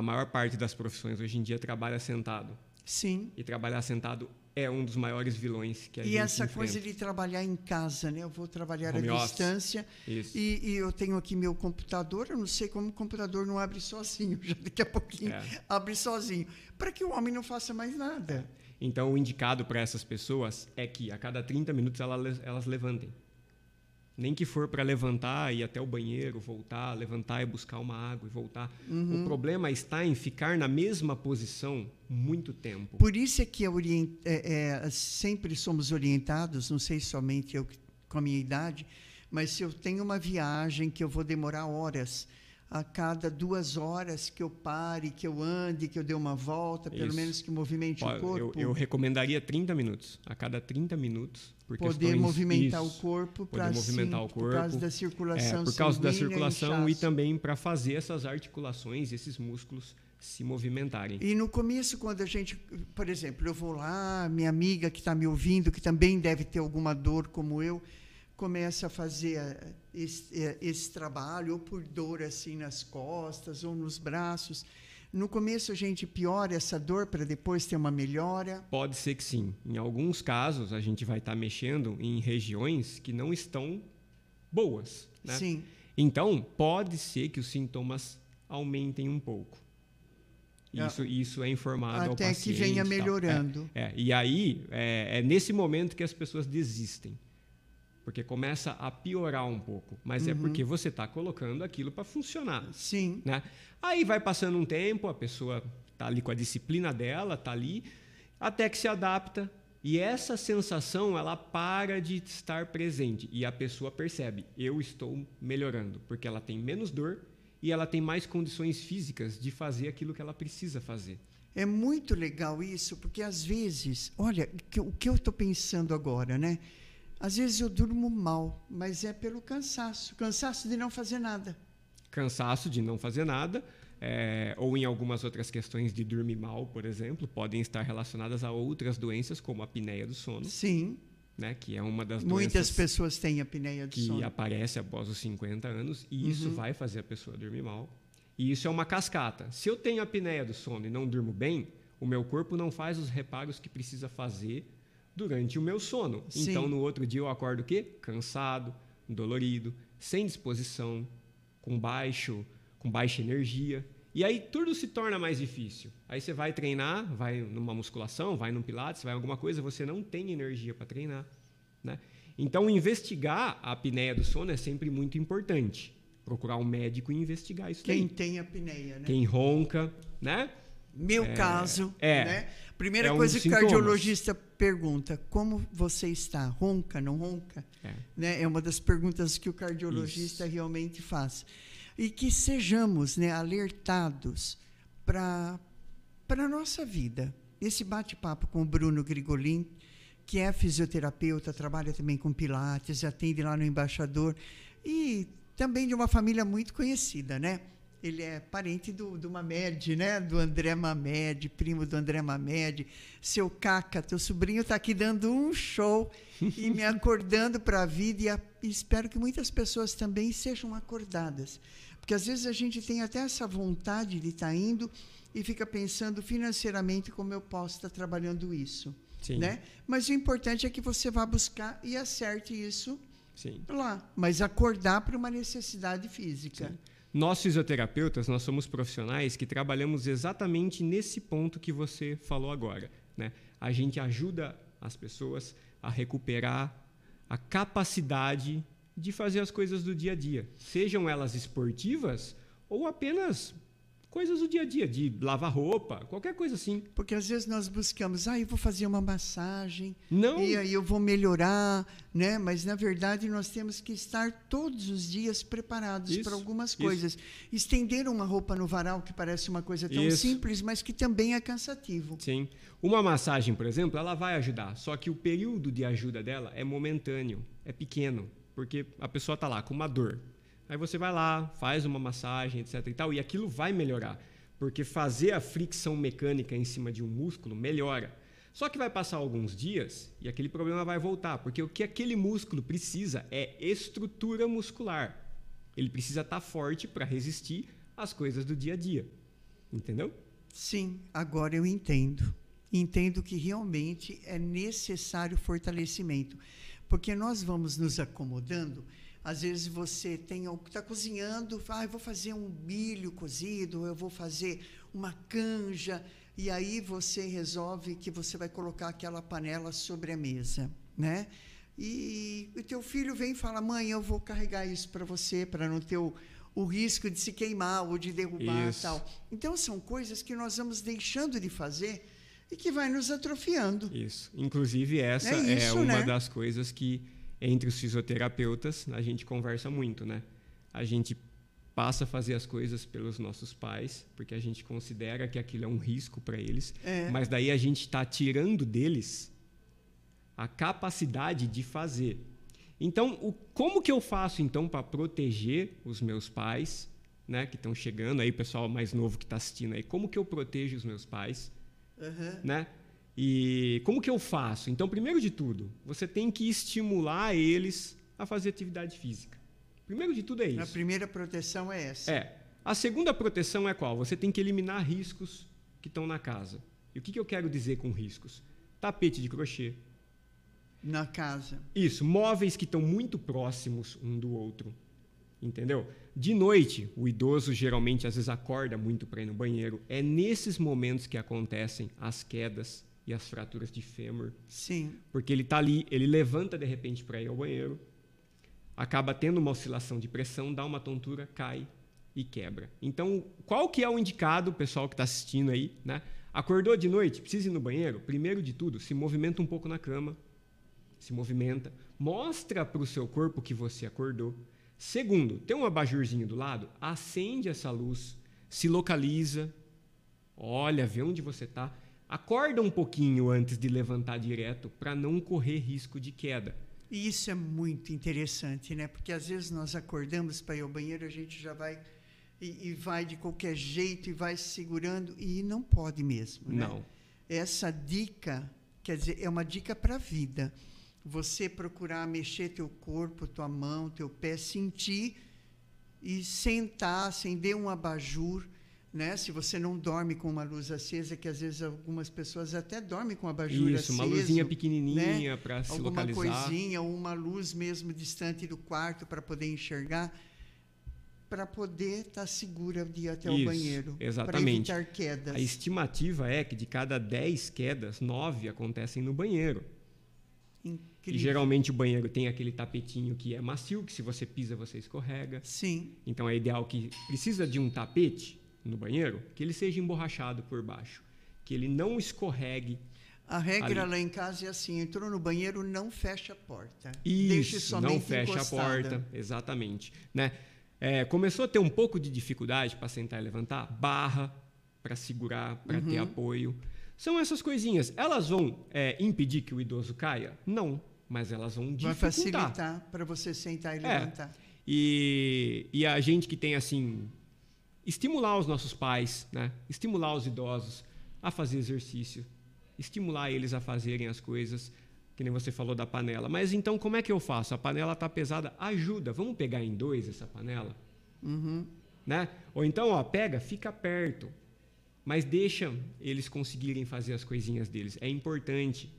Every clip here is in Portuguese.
a maior parte das profissões hoje em dia trabalha sentado. Sim. E trabalhar sentado é um dos maiores vilões que a gente E essa enfrenta. coisa de trabalhar em casa, né? Eu vou trabalhar Home à office. distância. Isso. E eu tenho aqui meu computador, eu não sei como o computador não abre sozinho, já daqui a pouquinho abre sozinho, para que o homem não faça mais nada. Então, o indicado para essas pessoas é que a cada 30 minutos elas levantem. Nem que for para levantar e ir até o banheiro, voltar, levantar e buscar uma água e voltar. O problema está em ficar na mesma posição muito tempo. Por isso é que sempre somos orientados, não sei somente eu com a minha idade, mas se eu tenho uma viagem que eu vou demorar horas, a cada 2 horas que eu pare, que eu ande, que eu dê uma volta, pelo menos que movimente o corpo. Eu recomendaria 30 minutos. A cada 30 minutos. Poder movimentar o corpo por causa da circulação por causa da circulação e também para fazer essas articulações, esses músculos se movimentarem. E no começo, quando a gente, por exemplo, eu vou lá, minha amiga que está me ouvindo, que também deve ter alguma dor como eu, começa a fazer esse trabalho, ou por dor assim nas costas ou nos braços. No começo a gente piora essa dor para depois ter uma melhora? Pode ser que sim. Em alguns casos, a gente vai estar mexendo em regiões que não estão boas, né? Sim. Então, pode ser que os sintomas aumentem um pouco. Isso é informado ao paciente. Até que venha melhorando. E aí, é nesse momento que as pessoas desistem. Porque começa a piorar um pouco. Mas é porque você está colocando aquilo para funcionar. Sim. Né? Aí vai passando um tempo, a pessoa está ali com a disciplina dela, está ali, até que se adapta. E essa sensação, ela para de estar presente. E a pessoa percebe, eu estou melhorando. Porque ela tem menos dor e ela tem mais condições físicas de fazer aquilo que ela precisa fazer. É muito legal isso, porque às vezes, olha, o que eu estou pensando agora, né? Às vezes eu durmo mal, mas é pelo cansaço. Cansaço de não fazer nada. Cansaço de não fazer nada, ou em algumas outras questões de dormir mal, por exemplo, podem estar relacionadas a outras doenças, como a apneia do sono. Sim. Né, que é uma das Muitas doenças pessoas têm apneia do sono. Que aparece após os 50 anos, e isso vai fazer a pessoa dormir mal. E isso é uma cascata. Se eu tenho apneia do sono e não durmo bem, o meu corpo não faz os reparos que precisa fazer durante o meu sono. Sim. Então, no outro dia, eu acordo o quê? Cansado, dolorido, sem disposição, com baixa energia. E aí, tudo se torna mais difícil. Aí você vai treinar, vai numa musculação, vai num pilates, vai em alguma coisa, você não tem energia para treinar. Né? Então, investigar a apneia do sono é sempre muito importante. Procurar um médico e investigar isso daí. Quem tem apneia, né? Quem ronca, né? Meu caso, né? Primeira coisa que o cardiologista pergunta, como você está? Ronca, não ronca? Né? É uma das perguntas que o cardiologista realmente faz. E que sejamos, né, alertados para a nossa vida. Esse bate-papo com o Bruno Grigolin, que é fisioterapeuta, trabalha também com pilates, atende lá no Embaixador, e também de uma família muito conhecida, né? Ele é parente do Mamed, né? Do André Mamed, primo do André Mamed. Seu Caca, teu sobrinho está aqui dando um show e me acordando para a vida. E espero que muitas pessoas também sejam acordadas. Porque às vezes a gente tem até essa vontade de estar indo e fica pensando financeiramente como eu posso estar trabalhando isso. Sim. Né? Mas o importante é que você vá buscar e acerte isso Sim. lá. Mas acordar para uma necessidade física. Sim. Nós, fisioterapeutas, nós somos profissionais que trabalhamos exatamente nesse ponto que você falou agora. Né? A gente ajuda as pessoas a recuperar a capacidade de fazer as coisas do dia a dia. Sejam elas esportivas ou apenas coisas do dia a dia, de lavar roupa, qualquer coisa assim. Porque às vezes nós buscamos, eu vou fazer uma massagem, não. E aí eu vou melhorar, né? Mas, na verdade, nós temos que estar todos os dias preparados para algumas coisas. Estender uma roupa no varal, que parece uma coisa tão simples, mas que também é cansativo. Sim. Uma massagem, por exemplo, ela vai ajudar, só que o período de ajuda dela é momentâneo, é pequeno, porque a pessoa está lá com uma dor. Aí você vai lá, faz uma massagem, etc. e tal, e aquilo vai melhorar. Porque fazer a fricção mecânica em cima de um músculo melhora. Só que vai passar alguns dias e aquele problema vai voltar. Porque o que aquele músculo precisa é estrutura muscular. Ele precisa estar forte para resistir às coisas do dia a dia. Entendeu? Sim, agora eu entendo. Entendo que realmente é necessário fortalecimento. Porque nós vamos nos acomodando. Às vezes você está cozinhando, eu vou fazer um milho cozido, eu vou fazer uma canja, e aí você resolve que você vai colocar aquela panela sobre a mesa, né? E o teu filho vem e fala, mãe, eu vou carregar isso para você, para não ter o risco de se queimar ou de derrubar e tal. Então, são coisas que nós vamos deixando de fazer e que vai nos atrofiando. Isso. Inclusive, essa é uma das coisas que, entre os fisioterapeutas, a gente conversa muito, né? A gente passa a fazer as coisas pelos nossos pais, porque a gente considera que aquilo é um risco para eles, mas daí a gente está tirando deles a capacidade de fazer. Então, como que eu faço, então, para proteger os meus pais, né, que estão chegando aí, pessoal mais novo que está assistindo aí, como que eu protejo os meus pais, né? E como que eu faço? Então, primeiro de tudo, você tem que estimular eles a fazer atividade física. Primeiro de tudo é isso. A primeira proteção é essa. A segunda proteção é qual? Você tem que eliminar riscos que estão na casa. E o que eu quero dizer com riscos? Tapete de crochê. Na casa. Isso, móveis que estão muito próximos um do outro. Entendeu? De noite, o idoso geralmente às vezes acorda muito para ir no banheiro. É nesses momentos que acontecem as quedas e as fraturas de fêmur. Sim. Porque ele está ali, ele levanta de repente para ir ao banheiro, acaba tendo uma oscilação de pressão, dá uma tontura, cai e quebra. Então, qual que é o indicado, pessoal que está assistindo aí, né? Acordou de noite, precisa ir no banheiro? Primeiro de tudo, se movimenta um pouco na cama, se movimenta, mostra para o seu corpo que você acordou. Segundo, tem um abajurzinho do lado, acende essa luz, se localiza, olha, vê onde você está, acorda um pouquinho antes de levantar direto para não correr risco de queda. E isso é muito interessante, né? Porque às vezes nós acordamos para ir ao banheiro, a gente já vai e vai de qualquer jeito e vai se segurando e não pode mesmo, né? Não. Essa dica, quer dizer, é uma dica para a vida. Você procurar mexer teu corpo, tua mão, teu pé, sentir e sentar, acender um abajur, né? Se você não dorme com uma luz acesa, que às vezes algumas pessoas até dormem com abajur aceso. Isso, uma luzinha pequenininha, né? Para se localizar. Alguma coisinha, ou uma luz mesmo distante do quarto para poder enxergar, para poder estar segura de ir até o banheiro. Exatamente. Para evitar quedas. A estimativa é que de cada 10 quedas, 9 acontecem no banheiro. Incrível. E geralmente o banheiro tem aquele tapetinho que é macio, que se você pisa, você escorrega. Sim. Então é ideal que precisa de um tapete no banheiro, que ele seja emborrachado por baixo, que ele não escorregue. A regra lá em casa é assim, entrou no banheiro, não fecha a porta. Isso, deixe somente não fecha encostada. A porta, exatamente. Né? Começou a ter um pouco de dificuldade para sentar e levantar, barra para segurar, para ter apoio. São essas coisinhas. Elas vão impedir que o idoso caia? Não, mas elas vão dificultar. Vai facilitar para você sentar e levantar. E a gente que tem assim... Estimular os nossos pais, né? Estimular os idosos a fazer exercício, estimular eles a fazerem as coisas, que nem você falou da panela. Mas então como é que eu faço? A panela está pesada, ajuda. Vamos pegar em 2 essa panela? Né? Ou então, pega, fica perto, mas deixa eles conseguirem fazer as coisinhas deles. É importante,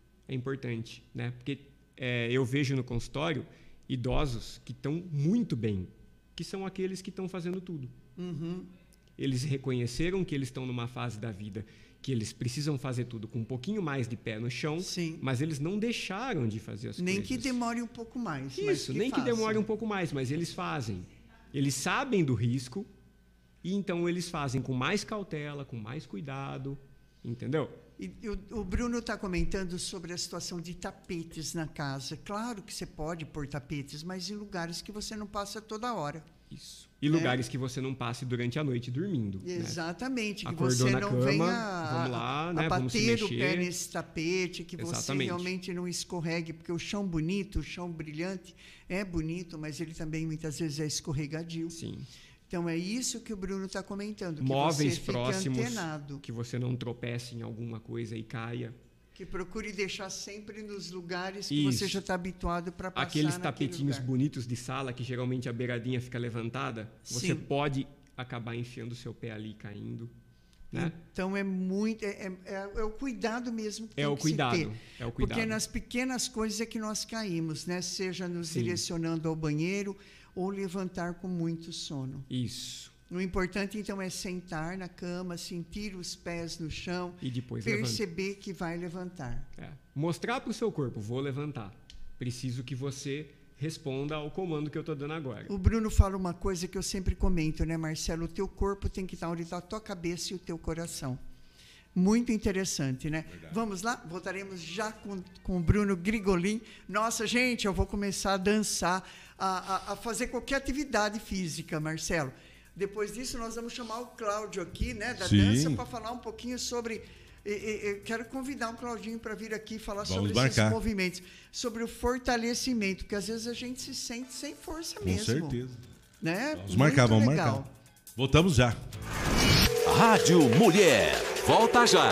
né? Porque eu vejo no consultório idosos que estão muito bem, que são aqueles que estão fazendo tudo. Eles reconheceram que eles estão numa fase da vida que eles precisam fazer tudo com um pouquinho mais de pé no chão, sim, mas eles não deixaram de fazer as coisas. Nem que demore um pouco mais. Isso, nem que demore um pouco mais, mas eles fazem. Eles sabem do risco e então eles fazem com mais cautela, com mais cuidado, entendeu? E o Bruno está comentando sobre a situação de tapetes na casa. Claro que você pode pôr tapetes, mas em lugares que você não passa toda hora. Isso. E lugares que você não passe durante a noite dormindo. Exatamente. Né? Que Acordou você na não cama, venha vamos lá, né? bater vamos se mexer. o pé nesse tapete, que Exatamente. você realmente não escorregue, porque o chão bonito, o chão brilhante é bonito, mas ele também muitas vezes é escorregadio. Sim. Então é isso que o Bruno está comentando. Que móveis você fique próximos, antenado. Que você não tropece em alguma coisa e caia. Que procure deixar sempre nos lugares que você já está habituado para passar. Aqueles tapetinhos bonitos de sala, que geralmente a beiradinha fica levantada, você pode acabar enfiando o seu pé ali e caindo. Né? Então, é o cuidado mesmo que tem que se ter. É o cuidado. Porque nas pequenas coisas é que nós caímos, né? Seja nos direcionando ao banheiro ou levantar com muito sono. Isso. O importante, então, é sentar na cama, sentir os pés no chão e depois perceber que vai levantar. Mostrar para o seu corpo, vou levantar. Preciso que você responda ao comando que eu estou dando agora. O Bruno fala uma coisa que eu sempre comento, né, Marcelo? O teu corpo tem que estar onde está a tua cabeça e o teu coração. Muito interessante, né? Verdade. Vamos lá? Voltaremos já com o Bruno Grigolin. Nossa, gente, eu vou começar a dançar, a fazer qualquer atividade física, Marcelo. Depois disso, nós vamos chamar o Cláudio aqui, né, da dança, para falar um pouquinho sobre... Eu quero convidar o Claudinho para vir aqui falar sobre esses movimentos, sobre o fortalecimento, porque às vezes a gente se sente sem força mesmo. Com certeza. Né? Vamos marcar. Voltamos já. Rádio Mulher. Volta já.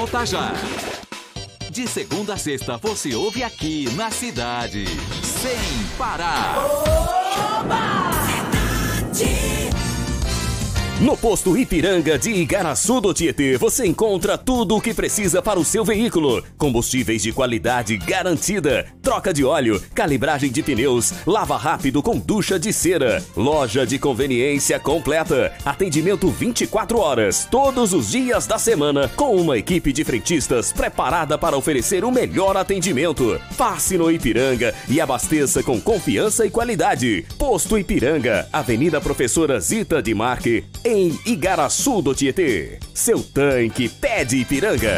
De segunda a sexta, você ouve aqui na cidade, sem parar. Oba! Cidade! No posto Ipiranga de Igaraçu do Tietê, você encontra tudo o que precisa para o seu veículo. Combustíveis de qualidade garantida, troca de óleo, calibragem de pneus, lava rápido com ducha de cera. Loja de conveniência completa. Atendimento 24 horas, todos os dias da semana, com uma equipe de frentistas preparada para oferecer o melhor atendimento. Passe no Ipiranga e abasteça com confiança e qualidade. Posto Ipiranga, Avenida Professora Zita de Marque, em Igaraçu do Tietê. Seu tanque pede Ipiranga.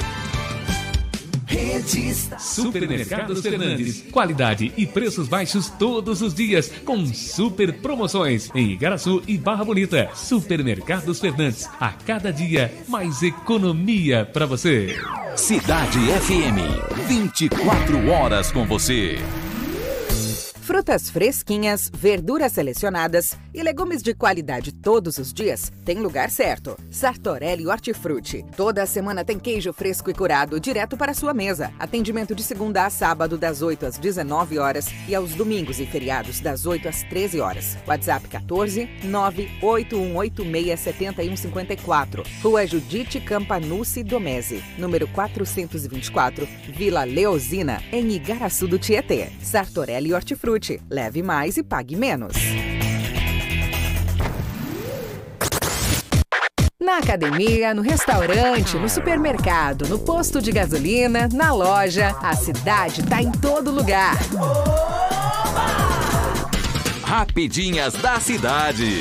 Supermercados Fernandes. Qualidade e preços baixos todos os dias, com super promoções em Igaraçu e Barra Bonita. Supermercados Fernandes. A cada dia, mais economia para você. Cidade FM. 24 horas com você. Frutas fresquinhas, verduras selecionadas e legumes de qualidade todos os dias tem lugar certo. Sartorelli Hortifruti. Toda semana tem queijo fresco e curado direto para sua mesa. Atendimento de segunda a sábado das 8 às 19 horas e aos domingos e feriados das 8 às 13 horas. WhatsApp 14 98186 7154. Rua Judite Campanucci Domese, número 424, Vila Leozina, em Igaraçu do Tietê. Sartorelli Hortifruti. Leve mais e pague menos. Na academia, no restaurante, no supermercado, no posto de gasolina, na loja, a cidade tá em todo lugar. Rapidinhas da cidade.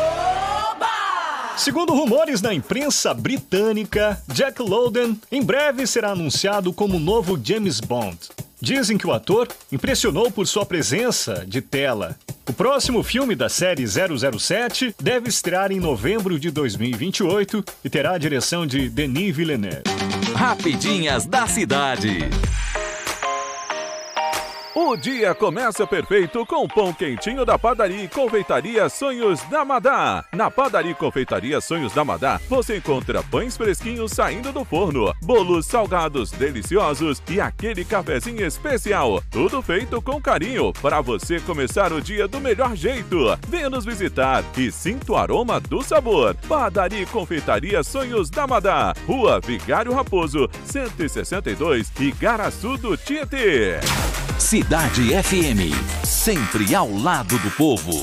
Segundo rumores da imprensa britânica, Jack Lowden em breve será anunciado como o novo James Bond. Dizem que o ator impressionou por sua presença de tela. O próximo filme da série 007 deve estrear em novembro de 2028 e terá a direção de Denis Villeneuve. Rapidinhas da cidade. O dia começa perfeito com o pão quentinho da Padaria e Confeitaria Sonhos da Madá. Na Padaria e Confeitaria Sonhos da Madá, você encontra pães fresquinhos saindo do forno, bolos salgados deliciosos e aquele cafezinho especial. Tudo feito com carinho para você começar o dia do melhor jeito. Venha nos visitar e sinta o aroma do sabor. Padaria e Confeitaria Sonhos da Madá, Rua Vigário Raposo, 162, Igaraçu do Tietê. Cidade FM, sempre ao lado do povo.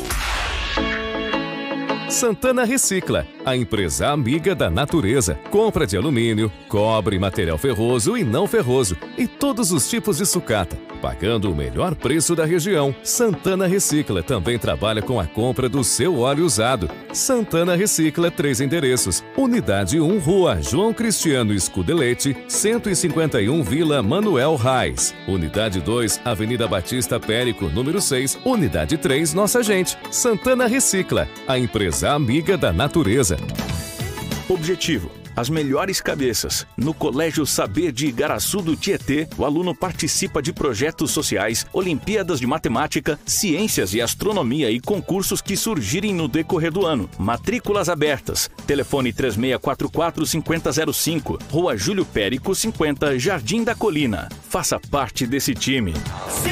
Santana Recicla, a empresa amiga da natureza. Compra de alumínio, cobre, material ferroso e não ferroso e todos os tipos de sucata, pagando o melhor preço da região. Santana Recicla também trabalha com a compra do seu óleo usado. Santana Recicla 3 endereços. Unidade 1, Rua João Cristiano Scudelete, 151 Vila Manuel Reis. Unidade 2, Avenida Batista Périco, número 6. Unidade 3, Nossa Gente. Santana Recicla, a empresa amiga da natureza. Objetivo: as melhores cabeças. No Colégio Saber de Igaraçu do Tietê, o aluno participa de projetos sociais, Olimpíadas de Matemática, Ciências e Astronomia e concursos que surgirem no decorrer do ano. Matrículas abertas. Telefone 3644-5005, Rua Júlio Périco 50, Jardim da Colina. Faça parte desse time.